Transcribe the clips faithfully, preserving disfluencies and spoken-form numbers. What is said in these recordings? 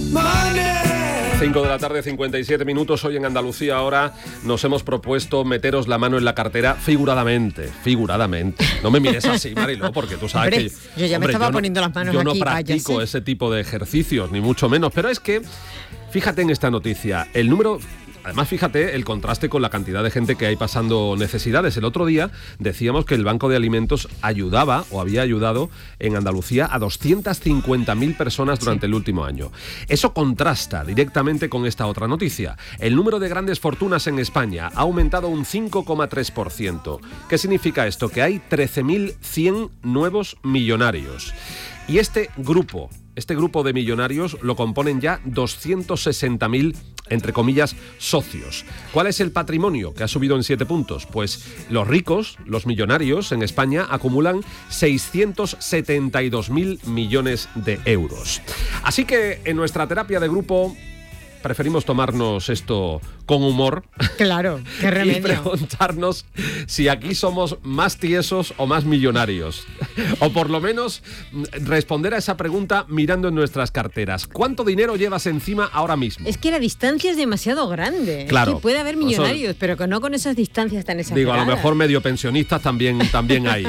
cinco de la tarde, cincuenta y siete minutos. Hoy en Andalucía ahora nos hemos propuesto meteros la mano en la cartera figuradamente, figuradamente. No me mires así, Mariló, porque tú sabes hombre, que... Yo ya hombre, me estaba yo no, poniendo las manos yo aquí. Yo no practico váyase. ese tipo de ejercicios, ni mucho menos. Pero es que, fíjate en esta noticia, el número... Además, fíjate el contraste con la cantidad de gente que hay pasando necesidades. El otro día decíamos que el Banco de Alimentos ayudaba o había ayudado en Andalucía a doscientas cincuenta mil personas durante sí. el último año. Eso contrasta directamente con esta otra noticia. El número de grandes fortunas en España ha aumentado un cinco coma tres por ciento. ¿Qué significa esto? Que hay trece mil cien nuevos millonarios. Y este grupo, este grupo de millonarios lo componen ya doscientos sesenta mil, entre comillas, socios. ¿Cuál es el patrimonio que ha subido en siete puntos? Pues los ricos, los millonarios en España acumulan seiscientos setenta y dos mil millones de euros. Así que en nuestra terapia de grupo preferimos tomarnos esto con humor. Claro, qué remedio. Y preguntarnos si aquí somos más tiesos o más millonarios. O por lo menos responder a esa pregunta mirando en nuestras carteras. ¿Cuánto dinero llevas encima ahora mismo? Es que la distancia es demasiado grande. Claro. Es que puede haber millonarios, pero que no con esas distancias tan exageradas. Digo, a lo mejor medio pensionistas también, también hay.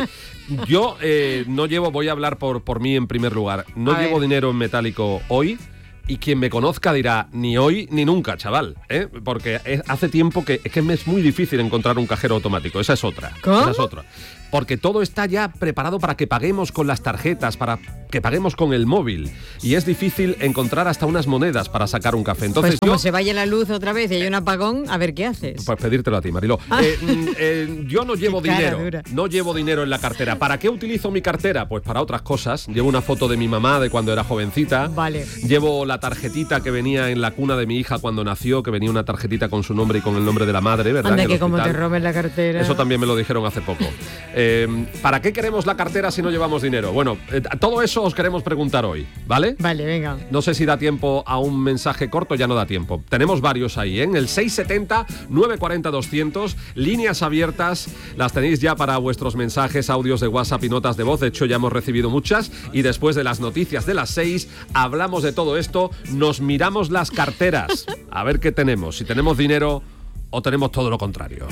Yo eh, no llevo, voy a hablar por, por mí en primer lugar, no a llevo ver. dinero en metálico hoy. Y quien me conozca dirá, ni hoy ni nunca, chaval, ¿eh? Porque es, hace tiempo que es que me es muy difícil encontrar un cajero automático. Esa es otra. ¿Cómo? Esa es otra. Porque todo está ya preparado para que paguemos con las tarjetas, para que paguemos con el móvil. Y es difícil encontrar hasta unas monedas para sacar un café. Entonces pues como yo, se vaya la luz otra vez y hay un apagón, a ver qué haces. Pues pedírtelo a ti, Mariló. Ah. Eh, eh, yo no llevo Qué cara dinero. dura. No llevo dinero en la cartera. ¿Para qué utilizo mi cartera? Pues para otras cosas. Llevo una foto de mi mamá de cuando era jovencita. Vale. Llevo la tarjetita que venía en la cuna de mi hija cuando nació, que venía una tarjetita con su nombre y con el nombre de la madre, ¿verdad? Anda En el que como hospital. te roben la cartera. Eso también me lo dijeron hace poco. Eh, ¿Para qué queremos la cartera si no llevamos dinero? Bueno, eh, todo eso os queremos preguntar hoy, ¿vale? Vale, venga. No sé si da tiempo a un mensaje corto, ya no da tiempo. Tenemos varios ahí, ¿eh? En el seis setenta, nueve cuarenta, doscientos, líneas abiertas, las tenéis ya para vuestros mensajes, audios de WhatsApp y notas de voz. De hecho, ya hemos recibido muchas. Y después de las noticias de las seis, hablamos de todo esto, nos miramos las carteras. A ver qué tenemos, si tenemos dinero o tenemos todo lo contrario.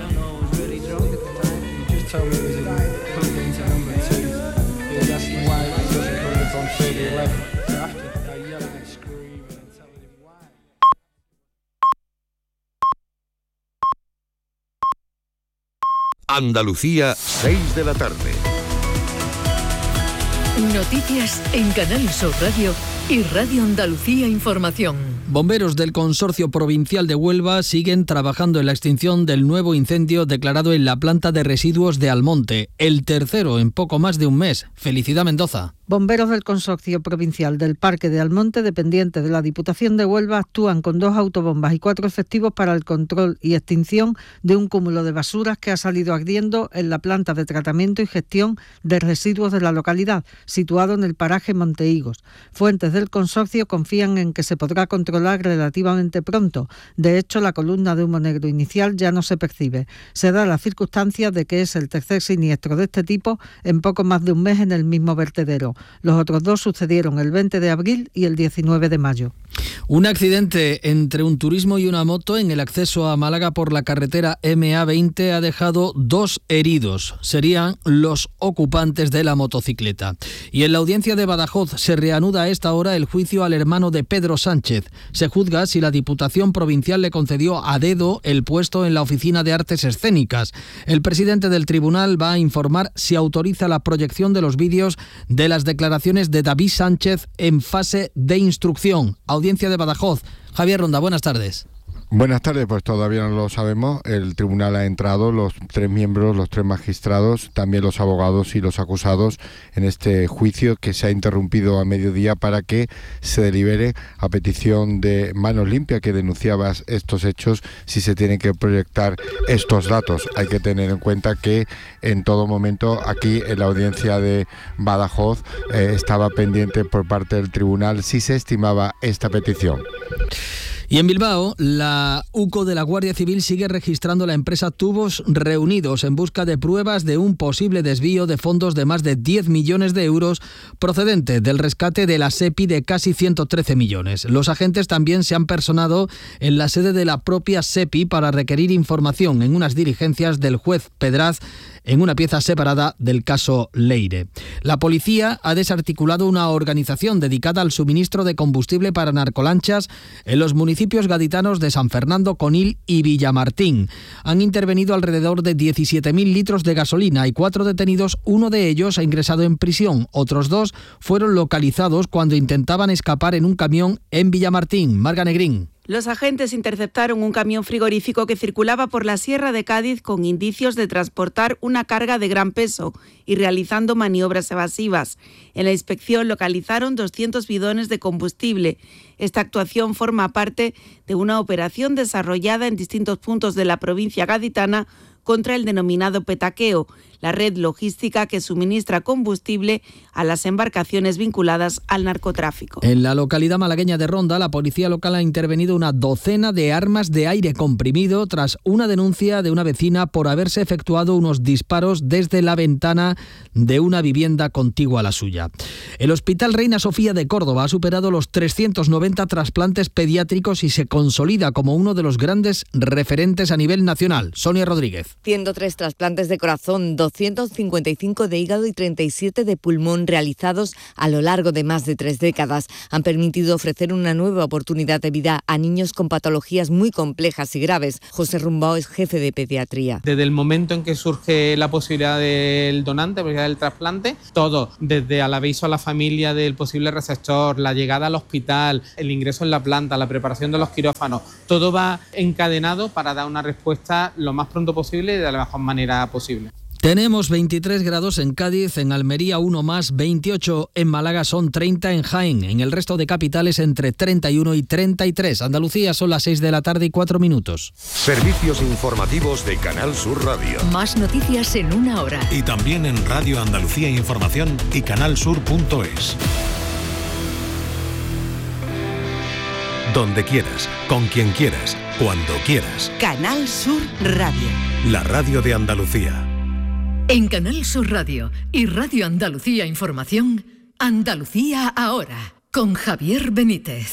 Andalucía, seis de la tarde. Noticias en Canal Sur Radio y Radio Andalucía Información. Bomberos del Consorcio Provincial de Huelva siguen trabajando en la extinción del nuevo incendio declarado en la planta de residuos de Almonte, el tercero en poco más de un mes. Felicidad Mendoza. Bomberos del Consorcio Provincial del Parque de Almonte, dependiente de la Diputación de Huelva, actúan con dos autobombas y cuatro efectivos para el control y extinción de un cúmulo de basuras que ha salido ardiendo en la planta de tratamiento y gestión de residuos de la localidad, situado en el paraje Montehigos. Fuentes del consorcio confían en que se podrá controlar relativamente pronto. De hecho, la columna de humo negro inicial ya no se percibe. Se da la circunstancia de que es el tercer siniestro de este tipo en poco más de un mes en el mismo vertedero. Los otros dos sucedieron el veinte de abril y el diecinueve de mayo. Un accidente entre un turismo y una moto en el acceso a Málaga por la carretera eme a veinte ha dejado dos heridos. Serían los ocupantes de la motocicleta. Y en la audiencia de Badajoz se reanuda a esta hora el juicio al hermano de Pedro Sánchez. Se juzga si la Diputación Provincial le concedió a dedo el puesto en la Oficina de Artes Escénicas. El presidente del tribunal va a informar si autoriza la proyección de los vídeos de las declaraciones de David Sánchez en fase de instrucción. Audiencia de Badajoz. Javier Ronda, buenas tardes. Buenas tardes, pues todavía no lo sabemos. El tribunal ha entrado, los tres miembros, los tres magistrados, también los abogados y los acusados en este juicio que se ha interrumpido a mediodía para que se delibere a petición de Manos Limpias, que denunciaba estos hechos, si se tienen que proyectar estos datos. Hay que tener en cuenta que en todo momento aquí en la audiencia de Badajoz eh, estaba pendiente por parte del tribunal si se estimaba esta petición. Y en Bilbao, la UCO de la Guardia Civil sigue registrando la empresa Tubos Reunidos en busca de pruebas de un posible desvío de fondos de más de diez millones de euros procedente del rescate de la SEPI de casi ciento trece millones. Los agentes también se han personado en la sede de la propia SEPI para requerir información en unas diligencias del juez Pedraz en una pieza separada del caso Leire. La policía ha desarticulado una organización dedicada al suministro de combustible para narcolanchas en los municipios gaditanos de San Fernando, Conil y Villamartín. Han intervenido alrededor de diecisiete mil litros de gasolina y cuatro detenidos. Uno de ellos ha ingresado en prisión. Otros dos fueron localizados cuando intentaban escapar en un camión en Villamartín. Marga Negrín. Los agentes interceptaron un camión frigorífico que circulaba por la Sierra de Cádiz con indicios de transportar una carga de gran peso y realizando maniobras evasivas. En la inspección localizaron doscientos bidones de combustible. Esta actuación forma parte de una operación desarrollada en distintos puntos de la provincia gaditana contra el denominado petaqueo, la red logística que suministra combustible a las embarcaciones vinculadas al narcotráfico. En la localidad malagueña de Ronda, la policía local ha intervenido una docena de armas de aire comprimido tras una denuncia de una vecina por haberse efectuado unos disparos desde la ventana de una vivienda contigua a la suya. El Hospital Reina Sofía de Córdoba ha superado los trescientos noventa trasplantes pediátricos y se consolida como uno de los grandes referentes a nivel nacional. Sonia Rodríguez. ciento tres trasplantes de corazón, doscientos cincuenta y cinco de hígado y treinta y siete de pulmón realizados a lo largo de más de tres décadas han permitido ofrecer una nueva oportunidad de vida a niños con patologías muy complejas y graves. José Rumbao es jefe de pediatría. Desde el momento en que surge la posibilidad del donante, la posibilidad del trasplante, todo, desde el aviso a la familia del posible receptor, la llegada al hospital, el ingreso en la planta, la preparación de los quirófanos, todo va encadenado para dar una respuesta lo más pronto posible y de la mejor manera posible. Tenemos veintitrés grados en Cádiz, en Almería uno más, veintiocho en Málaga, son treinta en Jaén, en el resto de capitales entre treinta y uno y treinta y tres. Andalucía son las seis de la tarde y cuatro minutos. Servicios informativos de Canal Sur Radio. Más noticias en una hora. Y también en Radio Andalucía Información y canalsur punto es. Donde quieras, con quien quieras, cuando quieras. Canal Sur Radio. La radio de Andalucía. En Canal Sur Radio y Radio Andalucía Información, Andalucía ahora, con Javier Benítez.